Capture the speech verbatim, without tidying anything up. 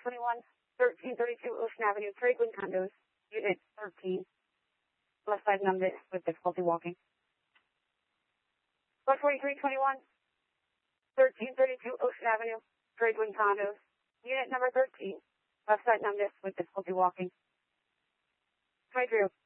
twenty-one, thirteen thirty-two Ocean Avenue, Tradewind Condos, Unit thirteen. Left side numbed with difficulty walking. one forty-three twenty-one, thirteen thirty-two Ocean Avenue, Tradewind Condos, Unit number thirteen. Left side numbness with difficulty walking. twenty-three